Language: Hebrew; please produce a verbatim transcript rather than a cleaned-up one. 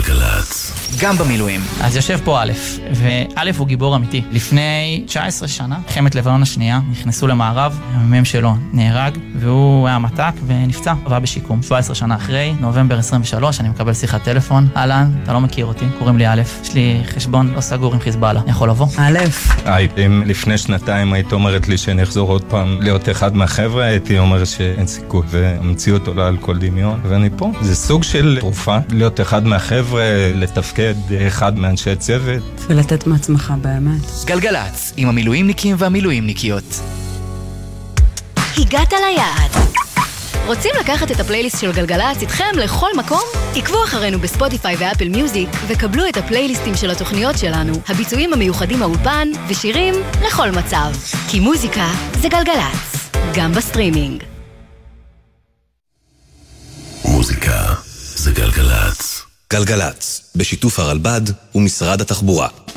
גלגלץ, גם במילואים. אז יושב פה א', וא' הוא גיבור אמיתי. לפני תשע עשרה שנה, מלחמת לבנון השנייה, נכנסו למערב, המ"מ שלו נהרג, והוא היה מתק ונפצע, עבר בשיקום. שבע עשרה שנה אחרי, נובמבר עשרים ושלוש, אני מקבל שיחת טלפון. אהלן, אתה לא מכיר אותי, קוראים לי א', יש לי חשבון לא סגור עם חיזבאללה, אני יכול לבוא? א', היי, אם לפני שנתיים היית אומרת לי שאני אחזור עוד פעם להיות אחד מהחבר'ה, הייתי אומר שאין סיכוי, והמציאות עולה על כל דמיון, ואני פה. זה סוג של תרופה, להיות אחד מהחבר'ה, לתפקד אחד מאנשי צוות. ולתת מעצמך באמת. גלגלץ, עם המילואימניקים והמילואימניקיות. הגעת ליעד. רוצים לקחת את הפלייליסט של גלגלץ איתכם לכל מקום? עקבו אחרינו בספוטיפיי ואפל מיוזיק וקבלו את הפלייליסטים של התוכניות שלנו, הביצועים המיוחדים מהאולפן ושירים לכל מצב. כי מוזיקה זה גלגלץ, גם בסטרימינג. מוזיקה זה גלגלץ. גלגלץ, בשיתוף הרלב"ד ומשרד התחבורה.